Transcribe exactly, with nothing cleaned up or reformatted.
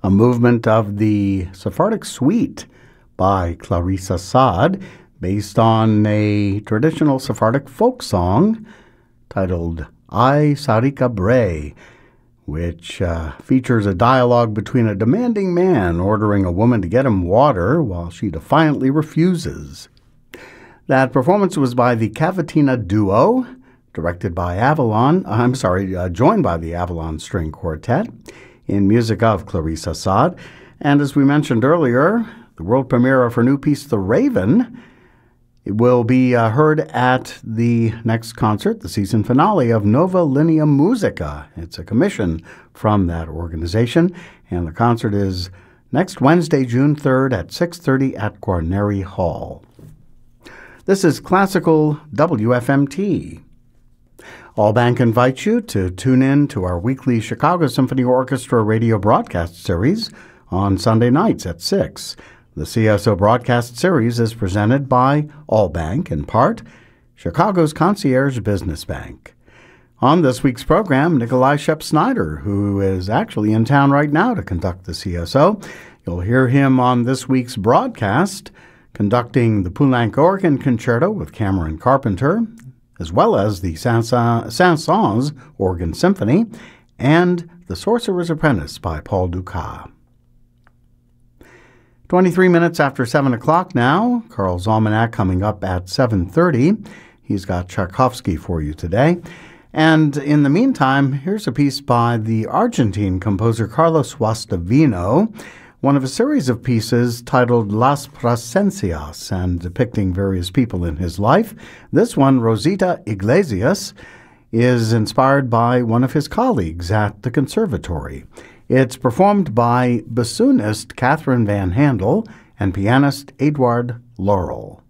a movement of the Sephardic Suite by Clarissa Saad, based on a traditional Sephardic folk song titled I Sarika Bre, which uh, features a dialogue between a demanding man ordering a woman to get him water while she defiantly refuses. That performance was by the Cavatina Duo, directed by Avalon, I'm sorry, uh, joined by the Avalon String Quartet, in music of Clarissa Saad. And as we mentioned earlier, the world premiere of her new piece, The Raven, it will be uh, heard at the next concert, the season finale of Nova Linea Musica. It's a commission from that organization, and the concert is next Wednesday, June third at six thirty at Guarneri Hall. This is Classical W F M T. Allbank invites you to tune in to our weekly Chicago Symphony Orchestra radio broadcast series on Sunday nights at six. The C S O broadcast series is presented by Allbank, in part, Chicago's concierge business bank. On this week's program, Nikolai Shep-Snyder, who is actually in town right now to conduct the C S O. You'll hear him on this week's broadcast, conducting the Poulenc Organ Concerto with Cameron Carpenter, as well as the Saint-Saëns Organ Symphony, and The Sorcerer's Apprentice by Paul Dukas. twenty-three minutes after seven o'clock now. Carl's Almanac coming up at seven thirty. He's got Tchaikovsky for you today. And in the meantime, here's a piece by the Argentine composer Carlos Guastavino, one of a series of pieces titled Las Presencias, and depicting various people in his life. This one, Rosita Iglesias, is inspired by one of his colleagues at the conservatory. It's performed by bassoonist Catherine Van Handel and pianist Eduard Laurel.